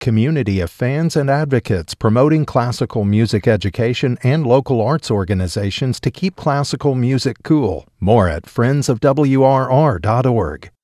community of fans and advocates promoting classical music education and local arts organizations to keep classical music cool. More at friendsofwrr.org.